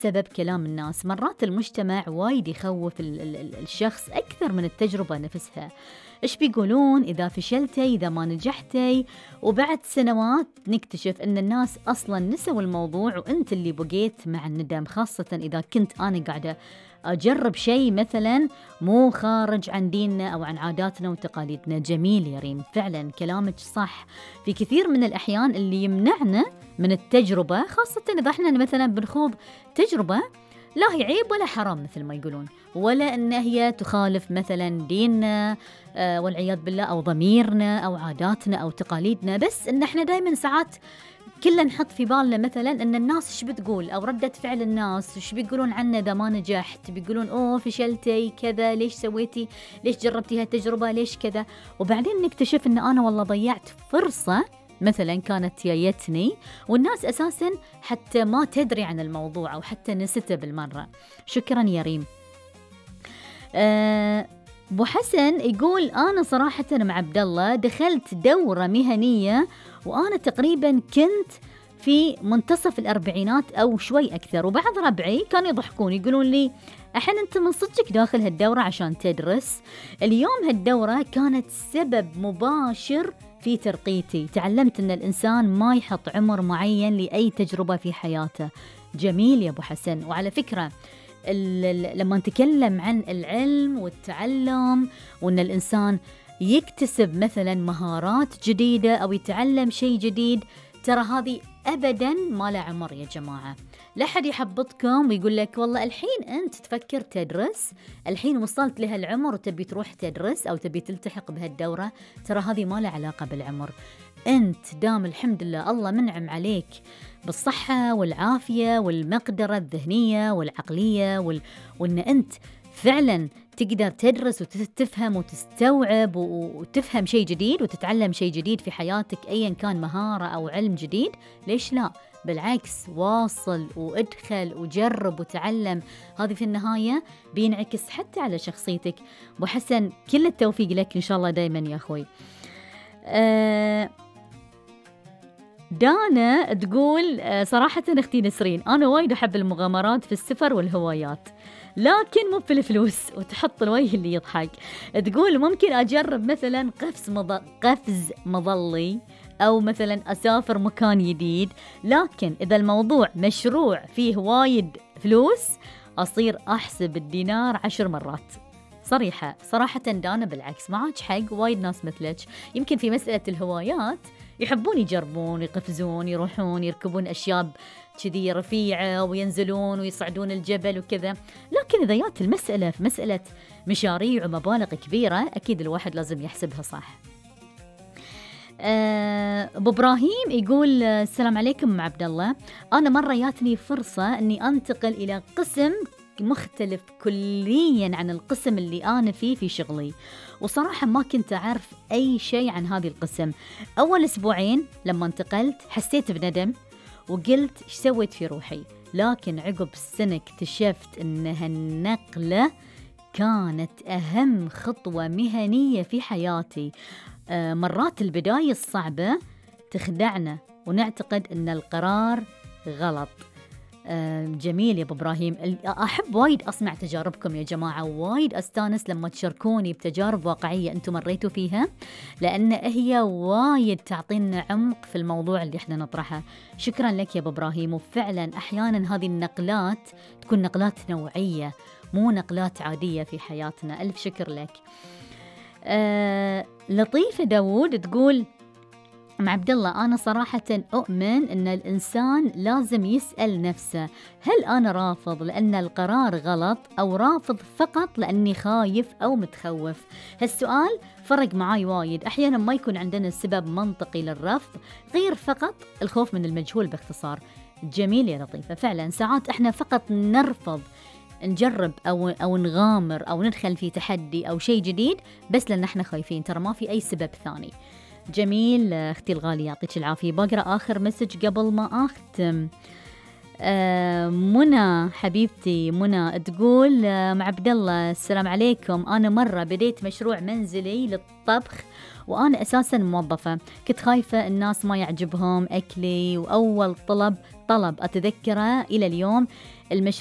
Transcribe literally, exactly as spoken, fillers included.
سبب كلام الناس. مرات المجتمع وايد يخوف ال- ال- ال- الشخص أكثر من التجربة نفسها. إيش بيقولون إذا فشلتي، إذا ما نجحتي؟ وبعد سنوات نكتشف أن الناس أصلاً نسوا الموضوع وأنت اللي بقيت مع الندم، خاصة إذا كنت أنا قاعدة أجرب شيء مثلاً مو خارج عن ديننا أو عن عاداتنا وتقاليدنا. جميل يا ريم، فعلاً كلامك صح. في كثير من الأحيان اللي يمنعنا من التجربة، خاصة إذا إحنا مثلاً بنخوض تجربة لا هي عيب ولا حرام مثل ما يقولون، ولا أن هي تخالف مثلا ديننا آه والعياذ بالله، أو ضميرنا أو عاداتنا أو تقاليدنا، بس أن احنا دايما ساعات كلنا نحط في بالنا مثلا أن الناس إيش بتقول، أو ردة فعل الناس إيش بيقولون عنا إذا ما نجحت، بيقولون أوه فشلتي كذا، ليش سويتي، ليش جربتي هالتجربة، ليش كذا. وبعدين نكتشف أن أنا والله ضيعت فرصة مثلا كانت جايتني والناس أساساً حتى ما تدري عن الموضوع أو حتى نسته بالمرة. شكراً يا ريم. أه أبو حسن يقول أنا صراحة مع عبد الله دخلت دورة مهنية وأنا تقريباً كنت في منتصف الأربعينات أو شوي أكثر، وبعض ربعي كانوا يضحكون يقولون لي أحن أنت من صدقك داخل هالدورة عشان تدرس؟ اليوم هالدورة كانت سبب مباشر في ترقيتي. تعلمت أن الإنسان ما يحط عمر معين لأي تجربة في حياته. جميل يا أبو حسن. وعلى فكرة لما نتكلم عن العلم والتعلم وأن الإنسان يكتسب مثلا مهارات جديدة أو يتعلم شيء جديد، ترى هذه أبدا ما لا عمر يا جماعة. لا حد يحبطكم ويقول لك والله الحين أنت تفكر تدرس، الحين وصلت لهالعمر وتبي تروح تدرس أو تبي تلتحق بهالدورة، ترى هذه ما لا علاقة بالعمر. أنت دام الحمد لله الله منعم عليك بالصحة والعافية والمقدرة الذهنية والعقلية وال... وأن أنت فعلا تقدر تدرس وتفهم وتستوعب وتفهم شيء جديد وتتعلم شيء جديد في حياتك أيا كان مهارة أو علم جديد، ليش لا؟ بالعكس، واصل وادخل وجرب وتعلم. هذه في النهاية بينعكس حتى على شخصيتك. أبو حسن كل التوفيق لك إن شاء الله دايما يا أخوي. أه دانا تقول صراحة أختي نسرين أنا وايد أحب المغامرات في السفر والهوايات، لكن مو في الفلوس، وتحط الوجه اللي يضحك. تقول ممكن أجرب مثلا قفز مض... قفز مظلي أو مثلا أسافر مكان جديد، لكن إذا الموضوع مشروع فيه وايد فلوس أصير أحسب الدينار عشر مرات. صريحة صراحة دانا بالعكس معاك حق، وايد ناس مثلك يمكن في مسألة الهوايات يحبون يجربون يقفزون يروحون يركبون أشياء كذي رفيعة وينزلون ويصعدون الجبل وكذا، لكن إذا جات المسألة في مسألة مشاريع ومبالغ كبيرة أكيد الواحد لازم يحسبها صح. أبو إبراهيم يقول السلام عليكم عبد الله، أنا مرة جاتني فرصة أني أنتقل إلى قسم مختلف كلياً عن القسم اللي أنا فيه في شغلي، وصراحة ما كنت أعرف أي شيء عن هذه القسم. أول أسبوعين لما انتقلت حسيت بندم وقلت إيش سويت في روحي، لكن عقب السنة اكتشفت أن هالنقلة كانت أهم خطوة مهنية في حياتي. آه مرات البداية الصعبة تخدعنا ونعتقد أن القرار غلط. آه جميل يا أبو إبراهيم. أحب وايد أسمع تجاربكم يا جماعة، وايد أستانس لما تشاركوني بتجارب واقعية أنتم مريتوا فيها، لأن هي وايد تعطينا عمق في الموضوع اللي احنا نطرحه. شكرا لك يا أبو إبراهيم. وفعلا أحيانا هذه النقلات تكون نقلات نوعية مو نقلات عادية في حياتنا. ألف شكر لك. آه لطيفة داود تقول مع عبد الله أنا صراحة أؤمن أن الإنسان لازم يسأل نفسه هل أنا رافض لأن القرار غلط أو رافض فقط لأني خايف أو متخوف. هالسؤال فرق معاي وايد. أحيانا ما يكون عندنا سبب منطقي للرفض غير فقط الخوف من المجهول باختصار. جميل يا لطيفة. فعلا ساعات إحنا فقط نرفض نجرب أو, أو نغامر أو ندخل في تحدي أو شيء جديد بس لأن احنا خايفين، ترى ما في أي سبب ثاني. جميل أختي الغالية يعطيك العافية. بقرأ آخر مسج قبل ما أختم. آه منى حبيبتي منى تقول آه مع عبد الله السلام عليكم، أنا مرة بديت مشروع منزلي للطبخ وأنا أساسا موظفة، كنت خايفة الناس ما يعجبهم أكلي، وأول طلب طلب أتذكره إلى اليوم المشروع